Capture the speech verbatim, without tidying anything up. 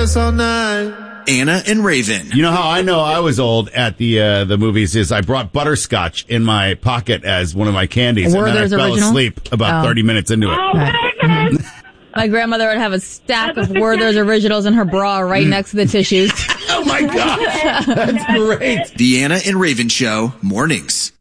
dance all night. Anna and Raven. You know how I know I was old at the uh, the movies is I brought butterscotch in my pocket as one of my candies, and then I fell original? asleep about Oh. thirty minutes into it. Oh, my goodness. My grandmother would have a stack of Werther's Originals in her bra right next to the tissues. Oh my gosh, that's great. The Anna and Raven Show, mornings.